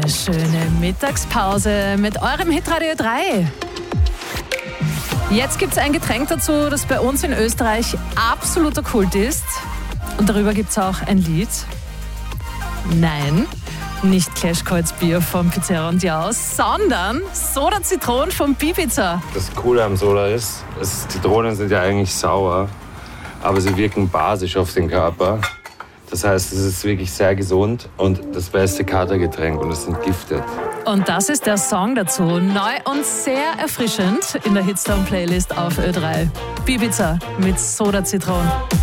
Eine schöne Mittagspause mit eurem Hitradio 3. Jetzt gibt es ein Getränk dazu, das bei uns in Österreich absoluter Kult ist. Und darüber gibt es auch ein Lied. Nein, nicht Clash-Kreuzbier vom Pizzeria und Jaus, sondern Soda Zitron vom Bibiza. Das Coole am Soda ist, Zitronen sind ja eigentlich sauer, aber sie wirken basisch auf den Körper. Das heißt, es ist wirklich sehr gesund und das beste Katergetränk und es sind giftet. Und das ist der Song dazu. Neu und sehr erfrischend in der Hitstorm-Playlist auf Ö3. Bibiza mit Soda Zitron.